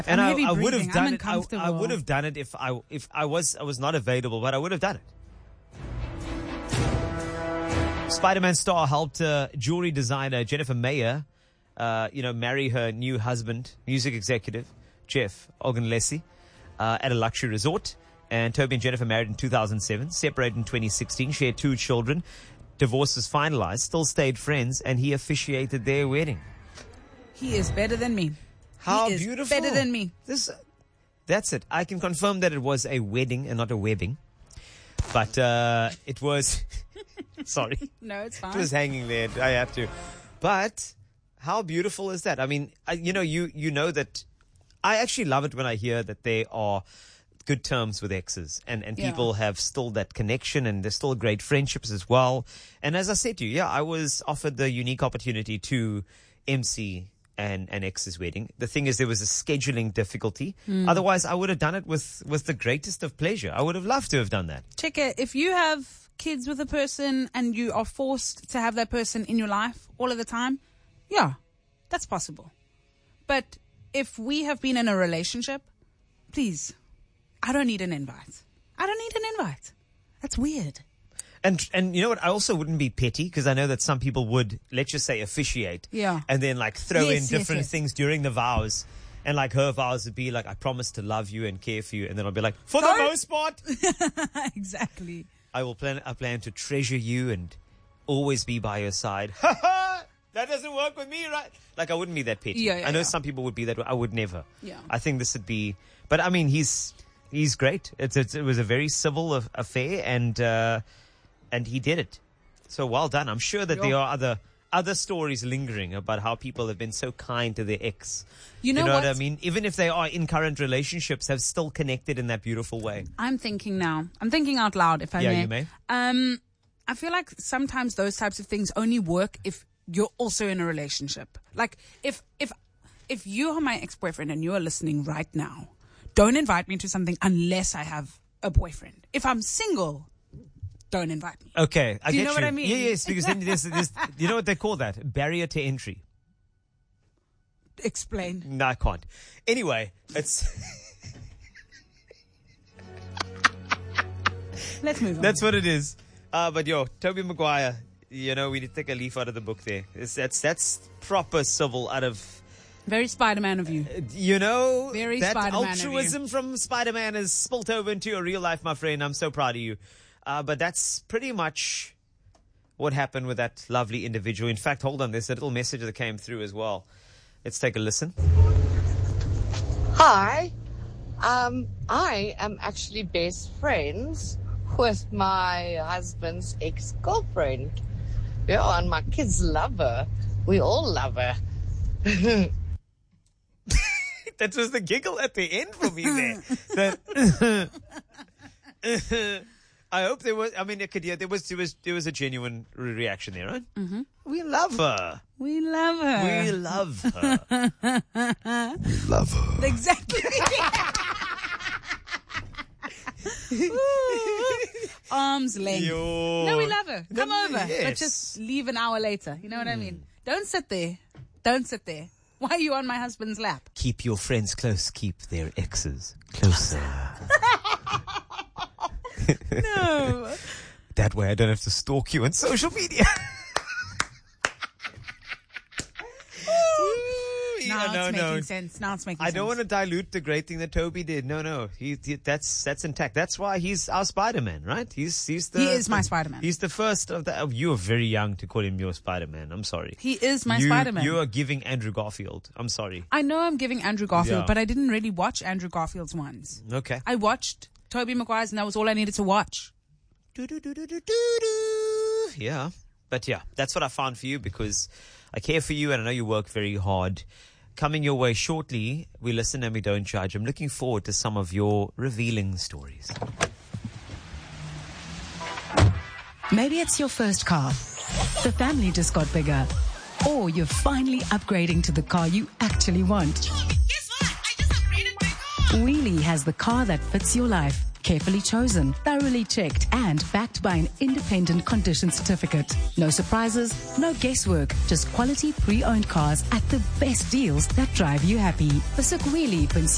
And I'm I would have I'm done it. uncomfortable. I would have done it if I was not available, but I would have done it. Spider-Man star helped jewelry designer Jennifer Mayer, marry her new husband, music executive Jeff Ogunlesi, at a luxury resort. And Toby and Jennifer married in 2007, separated in 2016, shared 2 children. Divorce was finalized, still stayed friends, and he officiated their wedding. He is better than me. How he is beautiful. Better than me. That's it. I can confirm that it was a wedding and not a webbing. But it was... Sorry. No, it's fine. It was hanging there. I have to. But how beautiful is that? I mean, you know that... I actually love it when I hear that they are good terms with exes and people have still that connection and there's still great friendships as well. And as I said to you, I was offered the unique opportunity to MC an ex's wedding. The thing is, there was a scheduling difficulty. Otherwise, I would have done it with the greatest of pleasure. I would have loved to have done that. Check it. If you have kids with a person and you are forced to have that person in your life all of the time, yeah, that's possible. But if we have been in a relationship, please, I don't need an invite. I don't need an invite. That's weird. And you know what? I also wouldn't be petty because I know that some people would, let's just say, officiate. Yeah. And then like throw in different things during the vows. And like her vows would be like, I promise to love you and care for you. And then I'll be like, for the most part. Exactly. I plan to treasure you and always be by your side. That doesn't work with me, right? Like I wouldn't be that petty. I know some people would be that way. I would never. Yeah. I think this would be, but I mean, he's great. It was a very civil affair and he did it. So well done. I'm sure that there are other stories lingering about how people have been so kind to their ex. You know what I mean? Even if they are in current relationships, have still connected in that beautiful way. I'm thinking now. I'm thinking out loud, if I may. Yeah, you may. I feel like sometimes those types of things only work if you're also in a relationship. Like if you are my ex-boyfriend and you are listening right now, don't invite me to something unless I have a boyfriend. If I'm single, don't invite me. Okay, I get you. You know what I mean? Yeah, yes, because then there's you know what they call that? Barrier to entry. Explain. No, I can't. Anyway, it's... Let's move on. That's what it is. But Toby Maguire, we need to take a leaf out of the book there. That's proper civil out of... Very Spider-Man of you. Very that Spider-Man altruism from Spider-Man has spilt over into your real life, my friend. I'm so proud of you. But that's pretty much what happened with that lovely individual. In fact, hold on, there's a little message that came through as well. Let's take a listen. Hi. I am actually best friends with my husband's ex-girlfriend. Yeah, and my kids love her. We all love her. That was the giggle at the end for me there. I hope there was. I mean, there was a genuine reaction there, right? Mm-hmm. We love her. We love her. We love her. We love her. Exactly. Arm's length. No, we love her. Come over. Yes. But just leave an hour later. You know what I mean? Don't sit there. Don't sit there. Why are you on my husband's lap? Keep your friends close. Keep their exes closer. No. That way I don't have to stalk you on social media. Now it's making sense. Now it's making sense. I don't want to dilute the great thing that Toby did. No. That's intact. That's why he's our Spider-Man, right? He is my Spider-Man. He's the first of the... you are very young to call him your Spider-Man. I'm sorry. He is my Spider-Man. You are giving Andrew Garfield. I'm sorry. I know I'm giving Andrew Garfield, but I didn't really watch Andrew Garfield's ones. Okay. I watched Tobey Maguire's and that was all I needed to watch. Yeah. But yeah, that's what I found for you because I care for you and I know you work very hard. Coming your way shortly, we listen and we don't judge. I'm looking forward to some of your revealing stories. Maybe it's your first car. The family just got bigger. Or you're finally upgrading to the car you actually want. Guess what? I just upgraded my car. Wheelie has the car that fits your life. Carefully chosen, thoroughly checked, and backed by an independent condition certificate. No surprises, no guesswork, just quality pre-owned cars at the best deals that drive you happy. Besoek Wheelie.